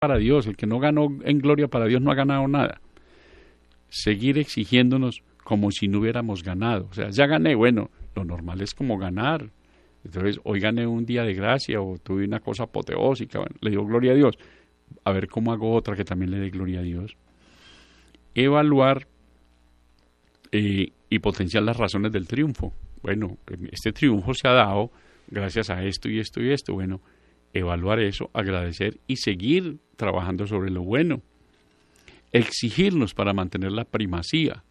para Dios. El que no ganó en gloria para Dios no ha ganado nada. Seguir exigiéndonos como si no hubiéramos ganado. O sea, ya gané, bueno, lo normal es como ganar. Entonces, hoy gané un día de gracia o tuve una cosa apoteósica, bueno, le dio gloria a Dios. A ver cómo hago otra que también le dé gloria a Dios. Evaluar y potenciar las razones del triunfo. Bueno, este triunfo se ha dado gracias a esto y esto y esto. Bueno, evaluar eso, agradecer y seguir trabajando sobre lo bueno. Exigirnos para mantener la primacía.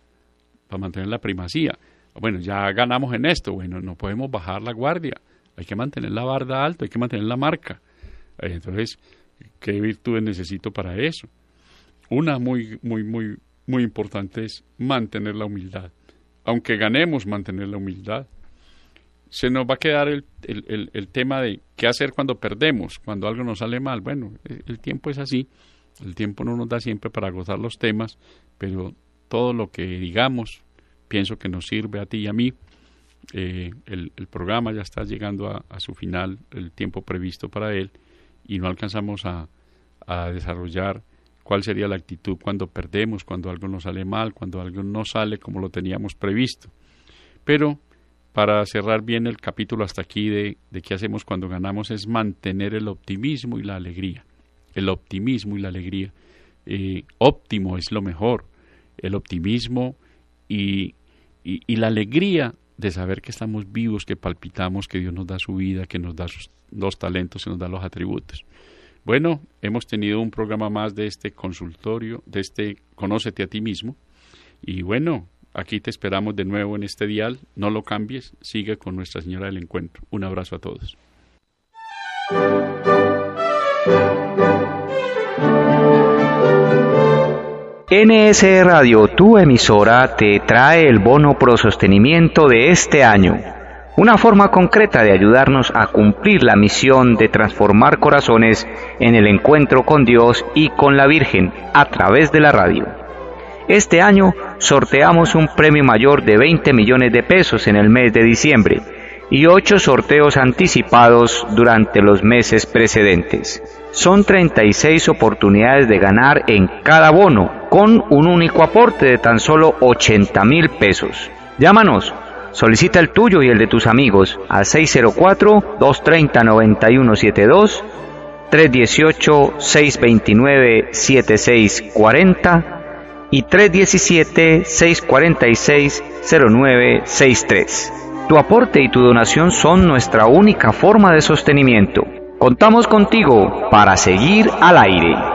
Bueno, ya ganamos en esto. Bueno, no podemos bajar la guardia. Hay que mantener la barda alta, hay que mantener la marca. Entonces, ¿qué virtudes necesito para eso? Una muy importante es mantener la humildad. Aunque ganemos, mantener la humildad. Se nos va a quedar el tema de qué hacer cuando perdemos, cuando algo nos sale mal. Bueno, el tiempo es así. El tiempo no nos da siempre para gozar los temas, pero todo lo que digamos, pienso que nos sirve a ti y a mí. El programa ya está llegando a su final, el tiempo previsto para él, y no alcanzamos a desarrollar cuál sería la actitud cuando perdemos, cuando algo nos sale mal, cuando algo no sale como lo teníamos previsto. Pero para cerrar bien el capítulo hasta aquí de qué hacemos cuando ganamos, es mantener el optimismo y la alegría. El optimismo y la alegría. Óptimo es lo mejor. El optimismo y la alegría de saber que estamos vivos, que palpitamos, que Dios nos da su vida, que nos da los talentos, que nos da los atributos. Bueno, hemos tenido un programa más de este consultorio, de este Conócete a ti mismo. Y bueno, aquí te esperamos de nuevo en este dial. No lo cambies, sigue con Nuestra Señora del Encuentro. Un abrazo a todos. NSE Radio, tu emisora, te trae el bono pro sostenimiento de este año. Una forma concreta de ayudarnos a cumplir la misión de transformar corazones en el encuentro con Dios y con la Virgen a través de la radio. Este año sorteamos un premio mayor de 20 millones de pesos en el mes de diciembre y 8 sorteos anticipados durante los meses precedentes. Son 36 oportunidades de ganar en cada bono, con un único aporte de tan solo 80,000 pesos. Llámanos, solicita el tuyo y el de tus amigos al 604-230-9172, 318-629-7640 y 317-646-0963. Tu aporte y tu donación son nuestra única forma de sostenimiento. Contamos contigo para seguir al aire.